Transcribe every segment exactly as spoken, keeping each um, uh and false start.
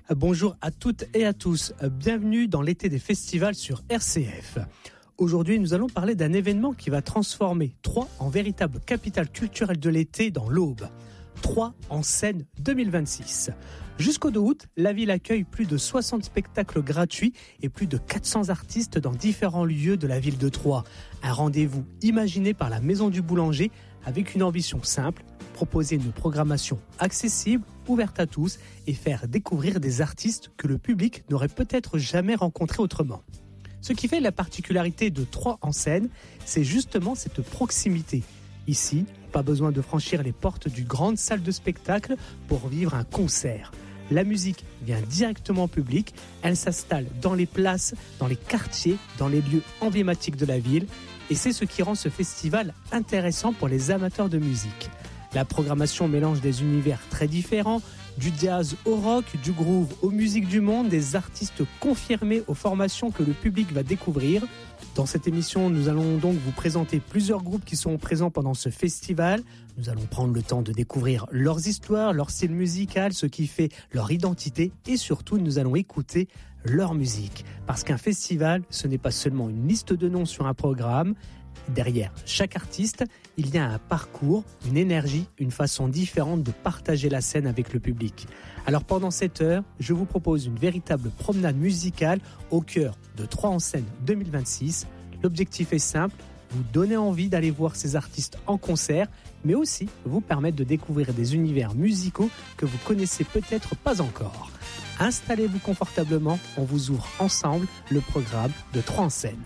Bonjour à toutes et à tous, bienvenue dans l'été des festivals sur R C F. Aujourd'hui, nous allons parler d'un événement qui va transformer Troyes en véritable capitale culturelle de l'été dans l'Aube. Troyes en scène deux mille vingt-six. Jusqu'au deux août, la ville accueille plus de soixante spectacles gratuits et plus de quatre cents artistes dans différents lieux de la ville de Troyes. Un rendez-vous imaginé par la Maison du Boulanger avec une ambition simple, proposer une programmation accessible, ouverte à tous et faire découvrir des artistes que le public n'aurait peut-être jamais rencontrés autrement. Ce qui fait la particularité de Troyes en scène, c'est justement cette proximité. Ici, pas besoin de franchir les portes d'une grande salle de spectacle pour vivre un concert. La musique vient directement au public, elle s'installe dans les places, dans les quartiers, dans les lieux emblématiques de la ville. Et c'est ce qui rend ce festival intéressant pour les amateurs de musique. La programmation mélange des univers très différents, du jazz au rock, du groove aux musiques du monde, des artistes confirmés aux formations que le public va découvrir. Dans cette émission, nous allons donc vous présenter plusieurs groupes qui seront présents pendant ce festival. Nous allons prendre le temps de découvrir leurs histoires, leur style musical, ce qui fait leur identité et surtout nous allons écouter leur musique. Parce qu'un festival, ce n'est pas seulement une liste de noms sur un programme. Derrière chaque artiste, il y a un parcours, une énergie, une façon différente de partager la scène avec le public. Alors pendant cette heure, je vous propose une véritable promenade musicale au cœur de Troyes en scène deux mille vingt-six. L'objectif est simple, vous donner envie d'aller voir ces artistes en concert, mais aussi vous permettre de découvrir des univers musicaux que vous connaissez peut-être pas encore. Installez-vous confortablement, on vous ouvre ensemble le programme de Troyes en scène.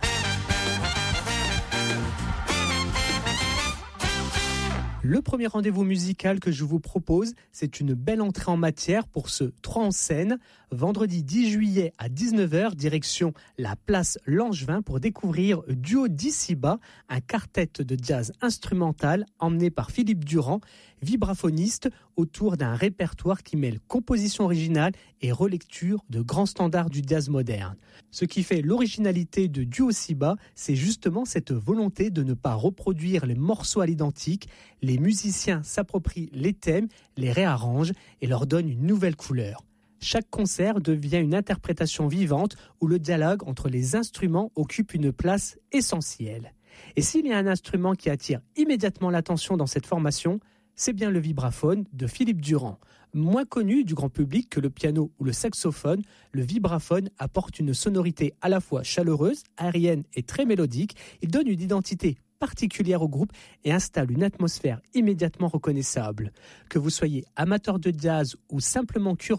Le premier rendez-vous musical que je vous propose, c'est une belle entrée en matière pour ce Troyes en scène. Vendredi dix juillet à dix-neuf heures, direction la place Langevin pour découvrir Duo d'ici-bas, un quartet de jazz instrumental emmené par Philippe Durand, vibraphoniste, autour d'un répertoire qui mêle composition originale et relecture de grands standards du jazz moderne. Ce qui fait l'originalité de Duo d'ici-bas, c'est justement cette volonté de ne pas reproduire les morceaux à l'identique. Les musiciens s'approprient les thèmes, les réarrangent et leur donnent une nouvelle couleur. Chaque concert devient une interprétation vivante où le dialogue entre les instruments occupe une place essentielle. Et s'il y a un instrument qui attire immédiatement l'attention dans cette formation, c'est bien le vibraphone de Philippe Durand. Moins connu du grand public que le piano ou le saxophone, le vibraphone apporte une sonorité à la fois chaleureuse, aérienne et très mélodique. Il donne une identité particulière au groupe et installe une atmosphère immédiatement reconnaissable. Que vous soyez amateur de jazz ou simplement curieux